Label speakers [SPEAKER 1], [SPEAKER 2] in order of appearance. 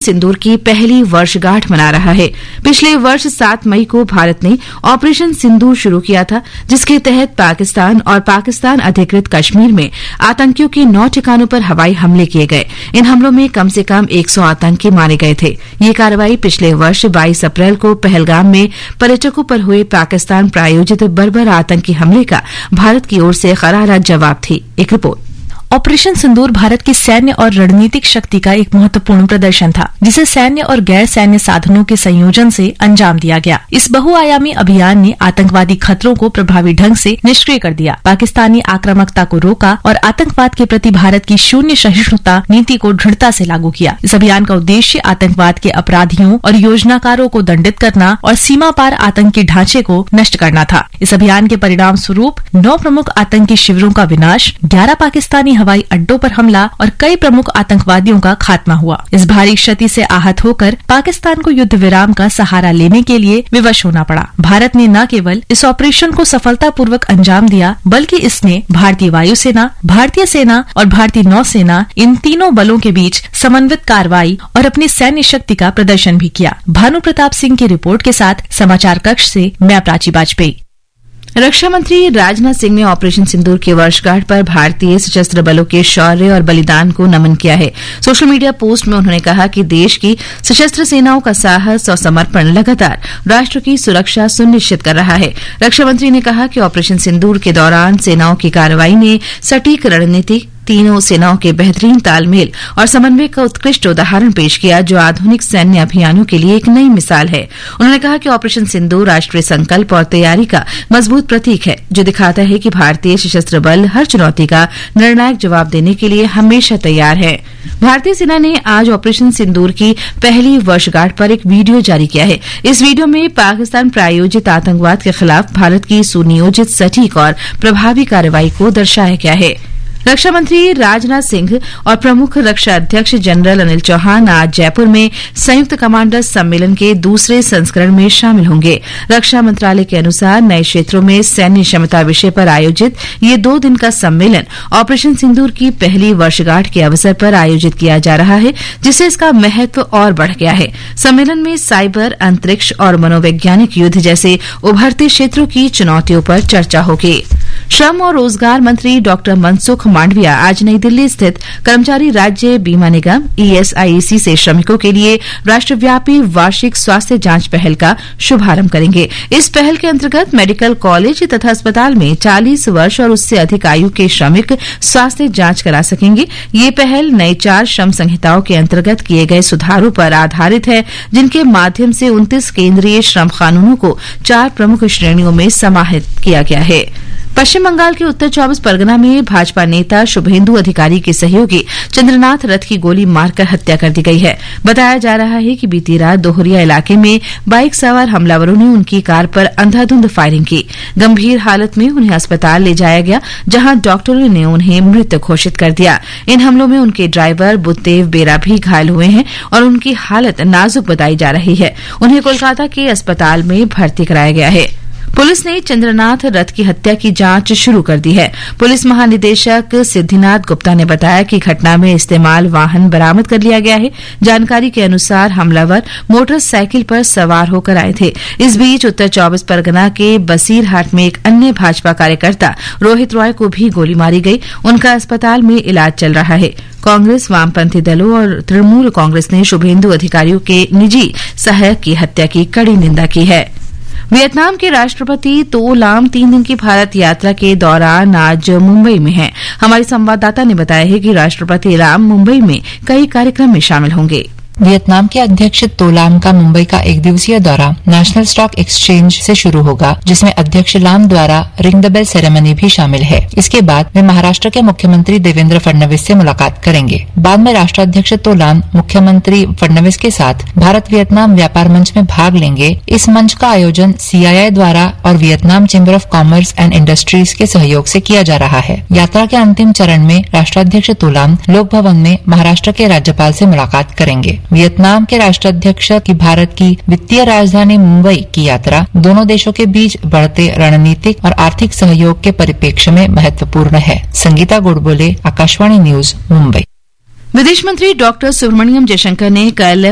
[SPEAKER 1] सिंदूर की पहली वर्षगांठ मना रहा है। पिछले वर्ष 7 मई को भारत ने ऑपरेशन सिंदूर शुरू किया था, जिसके तहत पाकिस्तान और पाकिस्तान अधिकृत कश्मीर में आतंकियों के 9 ठिकानों पर हवाई हमले किए गए। इन हमलों में कम से कम 100 आतंकी मारे गए थे। ये कार्रवाई पिछले वर्ष 22 अप्रैल को पहलगाम में पर्यटकों पर हुए पाकिस्तान प्रायोजित बर्बर आतंकी हमले का भारत की ओर से करारा जवाब थी। एक रिपोर्ट।
[SPEAKER 2] ऑपरेशन सिंदूर भारत की सैन्य और रणनीतिक शक्ति का एक महत्वपूर्ण प्रदर्शन था, जिसे सैन्य और गैर सैन्य साधनों के संयोजन से अंजाम दिया गया। इस बहुआयामी अभियान ने आतंकवादी खतरों को प्रभावी ढंग से निष्क्रिय कर दिया, पाकिस्तानी आक्रामकता को रोका और आतंकवाद के प्रति भारत की शून्य सहिष्णुता नीति को दृढ़ता से लागू किया। इस अभियान का उद्देश्य आतंकवाद के अपराधियों और योजनाकारों को दंडित करना और सीमा पार आतंकी ढांचे को नष्ट करना था। इस अभियान के परिणाम स्वरूप 9 प्रमुख आतंकी शिविरों का विनाश, 11 पाकिस्तानी हवाई अड्डों पर हमला और कई प्रमुख आतंकवादियों का खात्मा हुआ। इस भारी क्षति से आहत होकर पाकिस्तान को युद्ध विराम का सहारा लेने के लिए विवश होना पड़ा। भारत ने न केवल इस ऑपरेशन को सफलतापूर्वक अंजाम दिया, बल्कि इसने भारतीय वायुसेना, भारतीय सेना और भारतीय नौसेना, इन तीनों बलों के बीच समन्वित कार्रवाई और अपनी सैन्य शक्ति का प्रदर्शन भी किया। भानु प्रताप सिंह की रिपोर्ट के साथ समाचार कक्ष से मैं प्राची वाजपेयी।
[SPEAKER 1] रक्षा मंत्री राजनाथ सिंह ने ऑपरेशन सिंदूर की वर्षगांठ पर भारतीय सशस्त्र बलों के शौर्य और बलिदान को नमन किया है। सोशल मीडिया पोस्ट में उन्होंने कहा कि देश की सशस्त्र सेनाओं का साहस और समर्पण लगातार राष्ट्र की सुरक्षा सुनिश्चित कर रहा है। रक्षा मंत्री ने कहा कि ऑपरेशन सिंदूर के दौरान सेनाओं की कार्रवाई ने सटीक रणनीति, तीनों सेनाओं के बेहतरीन तालमेल और समन्वय का उत्कृष्ट उदाहरण पेश किया, जो आधुनिक सैन्य अभियानों के लिए एक नई मिसाल है। उन्होंने कहा कि ऑपरेशन सिंदूर राष्ट्रीय संकल्प और तैयारी का मजबूत प्रतीक है, जो दिखाता है कि भारतीय सशस्त्र बल हर चुनौती का निर्णायक जवाब देने के लिए हमेशा तैयार है। भारतीय सेना ने आज ऑपरेशन सिंदूर की पहली वर्षगांठ पर एक वीडियो जारी किया है। इस वीडियो में पाकिस्तान प्रायोजित आतंकवाद के खिलाफ भारत की सुनियोजित, सटीक और प्रभावी कार्रवाई को दर्शाया गया है। रक्षा मंत्री राजनाथ सिंह और प्रमुख रक्षा अध्यक्ष जनरल अनिल चौहान आज जयपुर में संयुक्त कमांडर्स सम्मेलन के दूसरे संस्करण में शामिल होंगे। रक्षा मंत्रालय के अनुसार नए क्षेत्रों में सैन्य क्षमता विषय पर आयोजित ये 2 दिन का सम्मेलन ऑपरेशन सिंदूर की पहली वर्षगांठ के अवसर पर आयोजित किया जा रहा है, जिससे इसका महत्व और बढ़ गया है। सम्मेलन में साइबर, अंतरिक्ष और मनोवैज्ञानिक युद्ध जैसे उभरते क्षेत्रों की चुनौतियों पर चर्चा होगी। श्रम और रोजगार मंत्री डॉक्टर मनसुख मांडविया आज नई दिल्ली स्थित कर्मचारी राज्य बीमा निगम ESIC से श्रमिकों के लिए राष्ट्रव्यापी वार्षिक स्वास्थ्य जांच पहल का शुभारंभ करेंगे। इस पहल के अंतर्गत मेडिकल कॉलेज तथा अस्पताल में 40 वर्ष और उससे अधिक आयु के श्रमिक स्वास्थ्य जांच करा सकेंगे। ये पहल नई 4 श्रम संहिताओं के अंतर्गत किए गए सुधारों पर आधारित है, जिनके माध्यम से 29 केंद्रीय श्रम कानूनों को 4 प्रमुख श्रेणियों में समाहित किया गया है। पश्चिम बंगाल के उत्तर 24 परगना में भाजपा नेता शुभेंदु अधिकारी के सहयोगी चंद्रनाथ रथ की गोली मारकर हत्या कर दी गई है। बताया जा रहा है कि बीती रात दोहरिया इलाके में बाइक सवार हमलावरों ने उनकी कार पर अंधाधुंध फायरिंग की। गंभीर हालत में उन्हें अस्पताल ले जाया गया, जहां डॉक्टरों ने उन्हें मृत घोषित कर दिया। इन हमलों में उनके ड्राइवर बुद्धदेव बेरा भी घायल हुए हैं और उनकी हालत नाजुक बताई जा रही है। उन्हें कोलकाता के अस्पताल में भर्ती कराया गया है। पुलिस ने चंद्रनाथ रथ की हत्या की जांच शुरू कर दी है। पुलिस महानिदेशक सिद्धिनाथ गुप्ता ने बताया कि घटना में इस्तेमाल वाहन बरामद कर लिया गया है। जानकारी के अनुसार हमलावर मोटरसाइकिल पर सवार होकर आए थे। इस बीच उत्तर 24 परगना के बसीरहाट में एक अन्य भाजपा कार्यकर्ता रोहित रॉय को भी गोली मारी गई। उनका अस्पताल में इलाज चल रहा है। कांग्रेस, वामपंथी दलों और तृणमूल कांग्रेस ने शुभेंदु अधिकारियों के निजी सहायक की हत्या की कड़ी निंदा की है। वियतनाम के राष्ट्रपति तो लाम 3 दिन की भारत यात्रा के दौरान आज मुंबई में हैं। हमारे संवाददाता ने बताया है कि राष्ट्रपति लाम मुंबई में कई कार्यक्रम में शामिल होंगे।
[SPEAKER 3] वियतनाम के अध्यक्ष तो लाम का मुंबई का 1 दिवसीय दौरा नेशनल स्टॉक एक्सचेंज से शुरू होगा, जिसमें अध्यक्ष लाम द्वारा रिंग द बेल सेरेमनी भी शामिल है। इसके बाद वे महाराष्ट्र के मुख्यमंत्री देवेंद्र फडणवीस से मुलाकात करेंगे। बाद में राष्ट्राध्यक्ष तो लाम मुख्यमंत्री फडणवीस के साथ भारत वियतनाम व्यापार मंच में भाग लेंगे। इस मंच का आयोजन CII द्वारा और Vietnam chamber of commerce and industries के सहयोग से किया जा रहा है। यात्रा के अंतिम चरण में राष्ट्राध्यक्ष तो लाम लोक भवन में महाराष्ट्र के राज्यपाल से मुलाकात करेंगे। वियतनाम के राष्ट्राध्यक्ष की भारत की वित्तीय राजधानी मुंबई की यात्रा दोनों देशों के बीच बढ़ते रणनीतिक और आर्थिक सहयोग के परिप्रेक्ष्य में महत्वपूर्ण है। संगीता गोडबोले, आकाशवाणी न्यूज, मुंबई।
[SPEAKER 1] विदेश मंत्री डॉक्टर सुब्रमण्यम जयशंकर ने कल